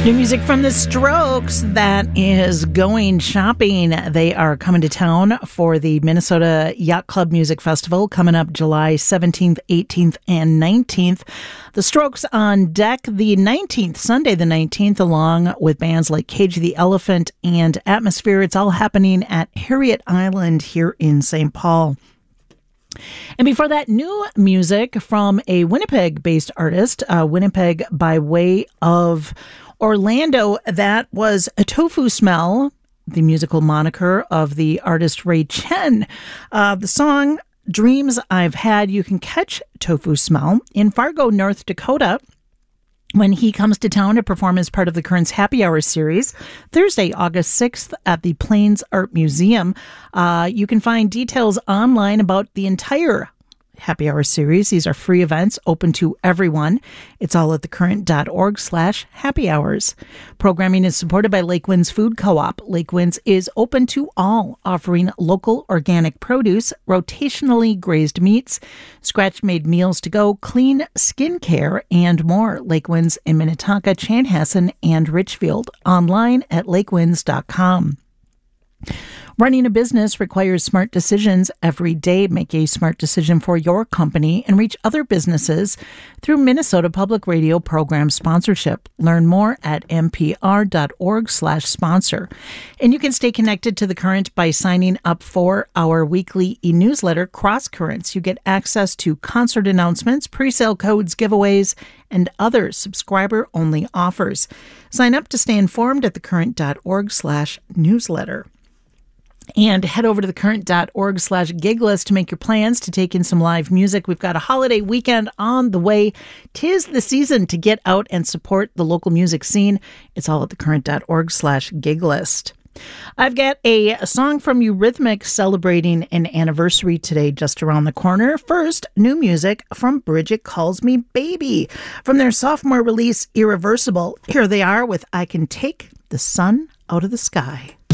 New music from The Strokes, that is Going Shopping. They are coming to town for the Minnesota Yacht Club Music Festival coming up July 17th, 18th, and 19th. The Strokes on deck the 19th, Sunday the 19th, along with bands like Cage the Elephant and Atmosphere. It's all happening at Harriet Island here in St. Paul. And before that, new music from a Winnipeg-based artist, Winnipeg by way of Orlando. That was a Tofu Smell, the musical moniker of the artist Ray Chen. The song Dreams I've Had, you can catch Tofu Smell in Fargo, North Dakota, when he comes to town to perform as part of the Currents Happy Hour series, Thursday, August 6th at the Plains Art Museum. You can find details online about the entire Happy Hour series. These are free events open to everyone. It's all at thecurrent.org/happy hours. Programming is supported by Lake Winds Food Co-op. Lake Winds is open to all, offering local organic produce, rotationally grazed meats, scratch-made meals to go, clean skincare, and more. Lake Winds in Minnetonka, Chanhassen, and Richfield. Online at lakewinds.com. Running a business requires smart decisions every day. Make a smart decision for your company and reach other businesses through Minnesota Public Radio program sponsorship. Learn more at npr.org/sponsor. And you can stay connected to The Current by signing up for our weekly e-newsletter, Cross Currents. You get access to concert announcements, pre-sale codes, giveaways, and other subscriber-only offers. Sign up to stay informed at thecurrent.org/newsletter. And head over to thecurrent.org/giglist to make your plans to take in some live music. We've got a holiday weekend on the way. 'Tis the season to get out and support the local music scene. It's all at thecurrent.org/giglist. I've got a song from Eurythmics celebrating an anniversary today just around the corner. First, new music from Bridget Calls Me Baby. From their sophomore release, Irreversible, here they are with I Can Take the Sun Out of the Sky.